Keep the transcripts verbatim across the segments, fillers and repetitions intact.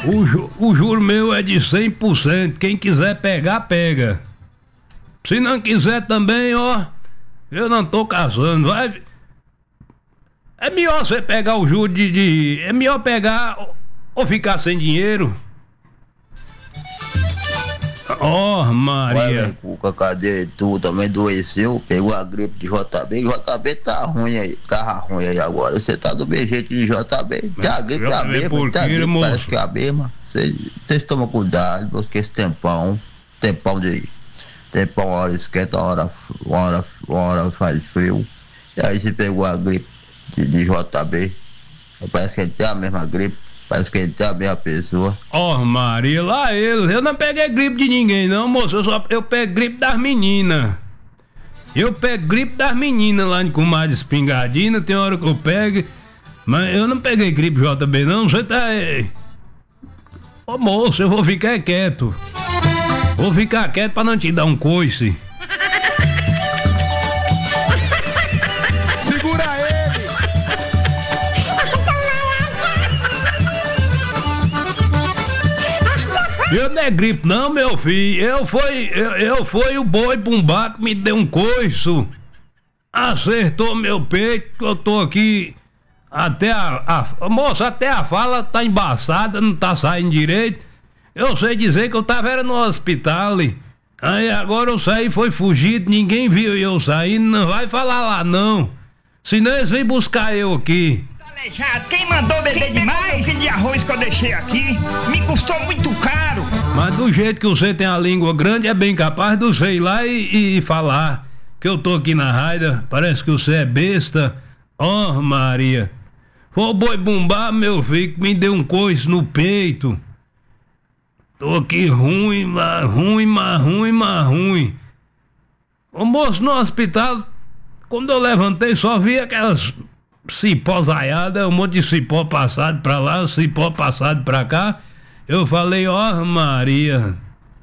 O, ju, o juro meu é de cem por cento. Quem quiser pegar, pega. Se não quiser também, ó, eu não tô casando. Vai. É melhor você pegar o juro de, de. É melhor pegar ou ficar sem dinheiro. Ó, oh, Maria. Ué, Cuca, cadê tu? Também doeceu, pegou a gripe de J B. J B tá ruim aí, tá ruim aí agora. Você tá do mesmo jeito de J B. Tem a gripe é a mesma, tem a gripe, moço. Parece que é a mesma. Vocês tomam cuidado, porque esse tempão, tempão de. Tempão, uma hora esquenta, uma hora, uma hora, uma hora faz frio. E aí você pegou a gripe de, de J B. Parece que ele tem a mesma gripe. Parece que ele tem a mesma pessoa. Ó, oh, Maria, lá ele. Eu não peguei gripe de ninguém, não, moço. Eu, só, eu pego gripe das meninas. Eu pego gripe das meninas lá em Comadre Espingadina. Tem hora que eu pego. Mas eu não peguei gripe J B, não. Você tá. Ô, oh, moço, eu vou ficar quieto. Vou ficar quieto pra não te dar um coice. Eu não é gripe não, meu filho. Eu fui, eu, eu fui o boi bumbá que me deu um coiço. Acertou meu peito, que eu tô aqui. Até a, a. Moça, até a fala tá embaçada, não tá saindo direito. Eu sei dizer que eu tava era no hospital. Aí agora eu saí, foi fugido, ninguém viu eu saindo. Não vai falar lá não. Senão eles vêm buscar eu aqui. Quem mandou beber demais de arroz que eu deixei aqui? Me custou muito caro. Mas do jeito que você tem a língua grande, é bem capaz de você ir lá e, e falar que eu tô aqui na raida. Parece que você é besta. Ó, oh, Maria. Foi o boi bumbá, meu filho, que me deu um coice no peito. Tô aqui ruim, mas ruim, mas ruim, mas ruim. O moço no hospital, quando eu levantei, só vi aquelas cipó zaiada, um monte de cipó passado pra lá, cipó passado pra cá. Eu falei, ó, oh, Maria.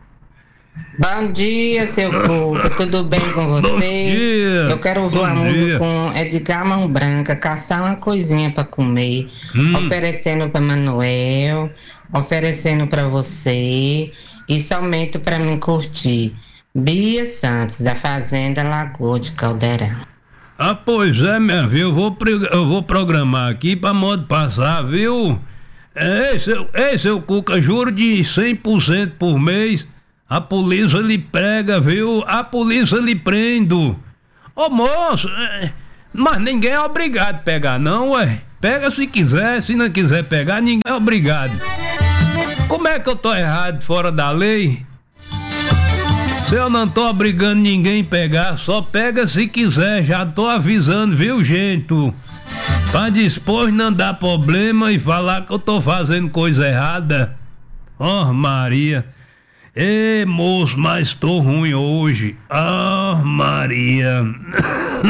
Bom dia, seu Cuca, tudo bem com você? Bom dia. Eu quero ouvir uma música com Edgar Mão Branca, caçar uma coisinha pra comer, hum. oferecendo pra Manuel, oferecendo pra você e somente pra mim curtir. Bia Santos, da Fazenda Lagoa de Caldeirão. Ah, pois é, minha filha, eu vou, eu vou programar aqui pra modo passar, viu? É, seu, é, seu Cuca, juro de cem por cento por mês, a polícia lhe prega, viu? A polícia lhe prendo. Ô, moço, é, mas ninguém é obrigado a pegar, não, ué. Pega se quiser, se não quiser pegar, ninguém é obrigado. Como é que eu tô errado fora da lei? Se eu não tô obrigando ninguém a pegar, só pega se quiser, já tô avisando, viu, gente? Pra depois não dar problema e falar que eu tô fazendo coisa errada. Ó, oh, Maria. Ê, moço, mas tô ruim hoje. Ah, oh, Maria.